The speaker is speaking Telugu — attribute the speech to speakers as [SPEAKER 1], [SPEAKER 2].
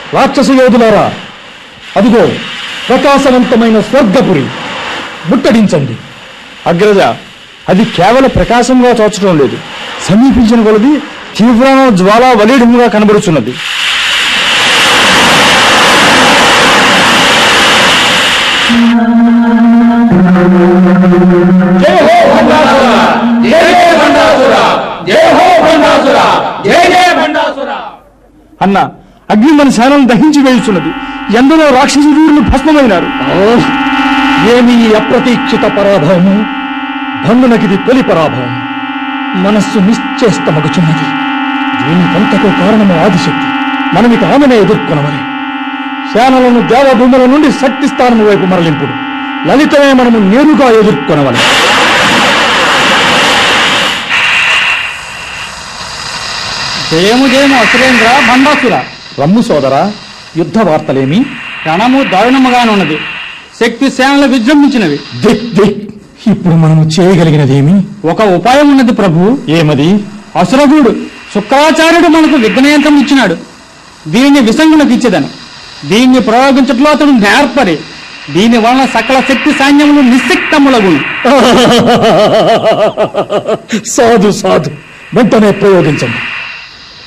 [SPEAKER 1] రాక్షస యోధులారా, అదిగో ప్రకాశవంతమైన స్వర్గపురి, ముట్టడించండి.
[SPEAKER 2] అగ్రజ, అది కేవలం ప్రకాశంగా తోచడం లేదు, సమీపించిన కొలది తీవ్రమైన జ్వాలా వలీఢముగా కనబడుచున్నది. అన్న, అగ్ని మన శాలను దహించి వేయుచున్నది. ఎందరో రాక్షస వీరులు భస్మమైనారు.
[SPEAKER 1] ఏమి అప్రతీక్షిత పరాభవము! భంగునకిది తొలి పరాభవం. మనస్సు నిశ్చేష్టమగుచున్నది. దీనికంతకు కారణము ఆదిశక్తి. మనమిక ఆమెనే ఎదుర్కొనవలే. శానలను దేవభూముల నుండి శక్తి స్థానము వైపు మరలింపుడు. లలితమే మనము నేరుగా ఎదుర్కొనవలే.
[SPEAKER 3] జయము జయము అసురేంద్ర భండాసుర.
[SPEAKER 1] రమ్ము సోదరా, యుద్ధ వార్తలేమి?
[SPEAKER 3] రణము దారుణముగానున్నది. శక్తి సేనలు విజృంభించినవి.
[SPEAKER 1] దిక్ దిక్. ఇప్పుడు మనము చేయగలిగినదేమి?
[SPEAKER 3] ఒక ఉపాయం ఉన్నది ప్రభు.
[SPEAKER 1] ఏమది?
[SPEAKER 3] అసురగుడు శుక్రాచార్యుడు మనకు విఘ్నయంత్రం ఇచ్చినాడు. దీనిని విసంగులకు ఇచ్చేదను. దీన్ని ప్రయోగించట్లో అతడు నేర్పరి. దీని వలన సకల శక్తి సైన్యములు నిశ్శక్తములగును.
[SPEAKER 1] సాధు సాధు, వెంటనే ప్రయోగించండి.